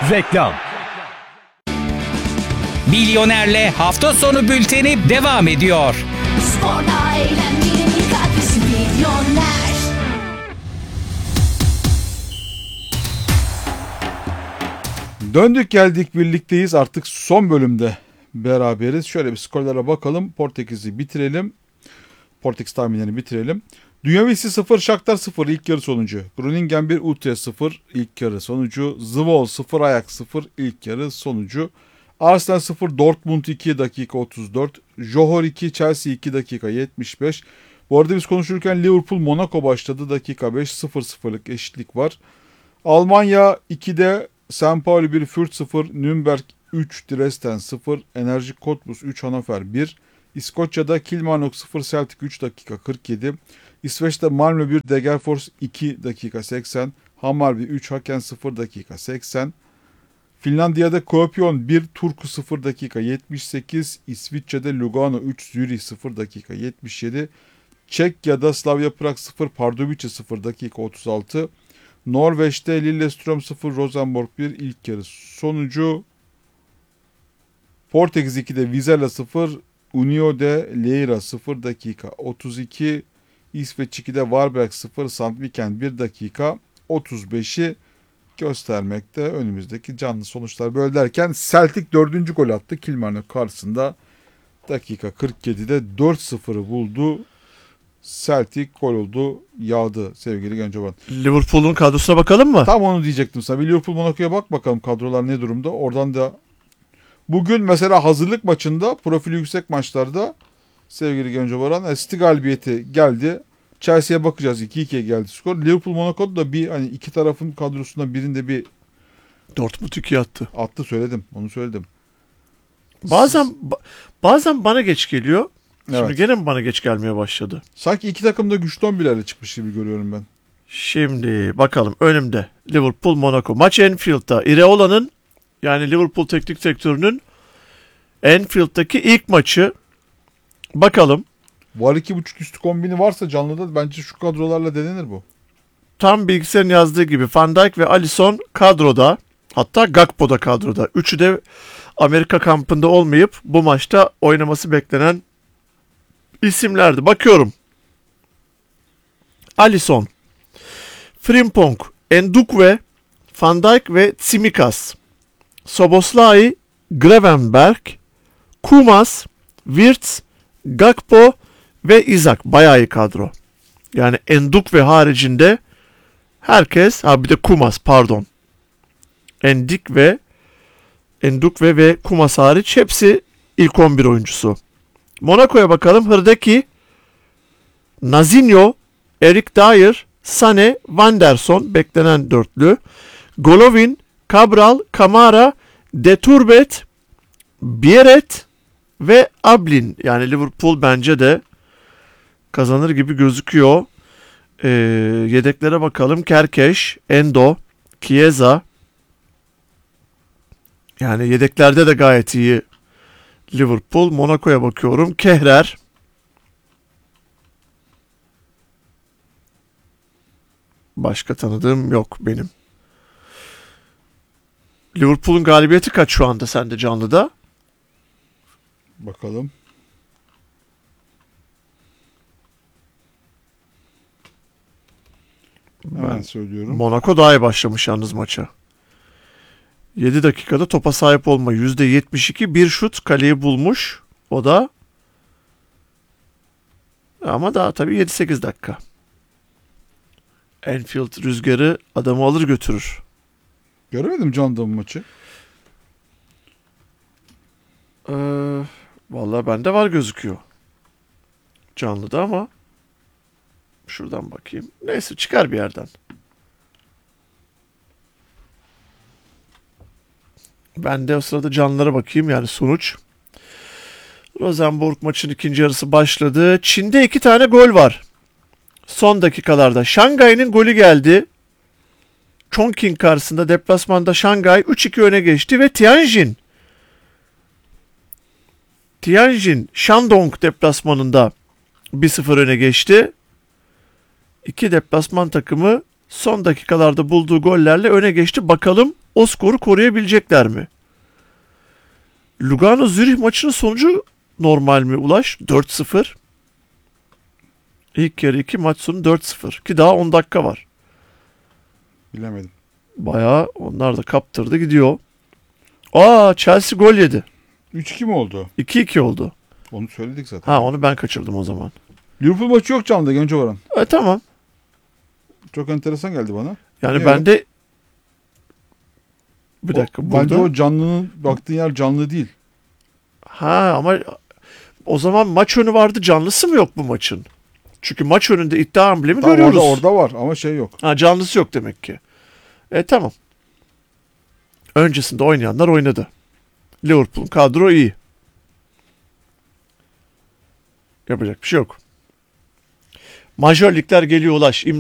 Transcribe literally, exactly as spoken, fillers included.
Reklam. Milyoner'le hafta sonu bülteni devam ediyor. Sporda eğlenmenin katkısı Milyoner. Döndük geldik, birlikteyiz artık son bölümde beraberiz. Şöyle bir skorlara bakalım. Portekiz'i bitirelim. Portekiz tahminlerini bitirelim. Dünyavisi sıfır, Shakhtar sıfır ilk yarı sonucu. Groningen bir, Utrecht sıfır ilk yarı sonucu. Zwolle sıfır, Ajax sıfır ilk yarı sonucu. Arsenal sıfır, Dortmund iki dakika otuz dört. Johor iki, Chelsea iki dakika yetmiş beş. Bu arada biz konuşurken Liverpool Monaco başladı, dakika beş, sıfır sıfırlık eşitlik var. Almanya ikide Saint Pauli bir, Fürth sıfır, Nürnberg üç, Dresden sıfır, Enerji Cottbus üç, Hannover bir. İskoçya'da Kilmarnock sıfır, Celtic üç dakika kırk yedi. İsveç'te Malmö bir, Degerfors iki dakika seksen. Hammarby üç, Haken sıfır dakika seksen. Finlandiya'da Kuopion bir, Turku sıfır dakika yetmiş sekiz. İsviçre'de Lugano üç, Zürih sıfır dakika yetmiş yedi. Çekya'da Slavia Prag sıfır, Pardubice sıfır dakika otuz altı. Norveç'te Lillestrøm sıfır, Rosenborg bir ilk yarı sonucu. Portekiz ikide Vizela sıfır, União de Leiria sıfır dakika otuz iki. İsveç ikide Varberg sıfır, Sandviken bir dakika otuz beşi göstermekte. Önümüzdeki canlı sonuçlar böyle derken Celtic dördüncü gol attı Kilmarnock karşısında. Dakika kırk yedide dört sıfırı buldu. Celtic gol oldu, yağdı sevgili Gencoban. Liverpool'un kadrosuna bakalım mı? Tam onu diyecektim sana. Bir Liverpool Monaco'ya bak bakalım, kadrolar ne durumda. Oradan da bugün mesela hazırlık maçında, profili yüksek maçlarda sevgili Gencoban, City galibiyeti geldi. Chelsea'ye bakacağız, iki ikiye geldi skor. Liverpool Monaco'da da bir hani iki tarafın kadrosunda birinde bir Dortmund iki attı. attı, söyledim. Onu söyledim. Bazen bazen bana geç geliyor. Şimdi Evet. gene mi bana geç gelmeye başladı? Sanki iki takım da güçlü on birlerle çıkmış gibi görüyorum ben. Şimdi bakalım önümde Liverpool Monaco. Maç Anfield'da. Iraola'nın, yani Liverpool teknik direktörünün Anfield'daki ilk maçı. Bakalım. Var iki buçuk üstü kombini varsa canlıda bence şu kadrolarla denenir bu. Tam bilgisayarın yazdığı gibi Van Dijk ve Alisson kadroda. Hatta Gakpo da kadroda. Üçü de Amerika kampında olmayıp bu maçta oynaması beklenen isimlerdi. Bakıyorum. Alisson, Frimpong, Ndukwe, Van Dijk ve Tsimikas. Szoboszlai, Gravenberch, Kumas, Wirtz, Gakpo ve Isak. Bayağı iyi kadro. Yani Ndukwe haricinde herkes, ha bir de Kumas pardon. Ndukwe, Ndukwe ve Kumas hariç hepsi ilk on bir oyuncusu. Monaco'ya bakalım. Hrdeki, Nazinho, Eric Dyer, Sané, Van der Son beklenen dörtlü. Golovin, Cabral, Kamara, De Turbet, Bieret ve Ablin. Yani Liverpool bence de kazanır gibi gözüküyor. Ee, yedeklere bakalım. Kerkeş, Endo, Chiesa. Yani yedeklerde de gayet iyi Liverpool. Monaco'ya bakıyorum. Kehrer. Başka tanıdığım yok benim. Liverpool'un galibiyeti kaç şu anda sende canlıda? Bakalım. Ben Ben söylüyorum. Monaco daha iyi başlamış yalnız maça. yedi dakikada topa sahip olma yüzde yetmiş iki, bir şut kaleyi bulmuş. O da ama daha tabii yedi sekiz dakika. Anfield rüzgarı adamı alır götürür. Göremedim canlı maçı. Ee, vallahi bende var gözüküyor. Canlıda ama şuradan bakayım. Neyse çıkar bir yerden. Ben de o sırada canlılara bakayım, yani sonuç. Rosenborg maçın ikinci yarısı başladı. Çin'de iki tane gol var. Son dakikalarda. Şangay'ın golü geldi. Chongqing karşısında deplasmanda Şangay üç iki öne geçti ve Tianjin Tianjin Shandong deplasmanında bir sıfır öne geçti. İki deplasman takımı son dakikalarda bulduğu gollerle öne geçti. Bakalım o skoru koruyabilecekler mi? Lugano Zürih maçının sonucu normal mi Ulaş? dört sıfır. İlk yarı iki, maç sonu dört sıfır. Ki daha on dakika var. Bilemedim. Bayağı onlar da kaptırdı gidiyor. Aa, Chelsea gol yedi. üç iki mi oldu? iki iki oldu. Onu söyledik zaten. Ha, onu ben kaçırdım o zaman. Liverpool maçı yok canlıda Genco Varan. E tamam. Çok enteresan geldi bana. Yani Niye ben öyle? de bir dakika O- burada. Bence o canlının baktığın yer canlı değil. Ha ama o zaman maç önü vardı, canlısı mı yok bu maçın? Çünkü maç önünde iddia amblemi Tamam, görüyoruz. orada, orada var ama şey yok. Ha, canlısı yok demek ki. E tamam. Öncesinde oynayanlar oynadı. Liverpool'un kadro iyi. Yapacak bir şey yok. Majör ligler geliyor Ulaş.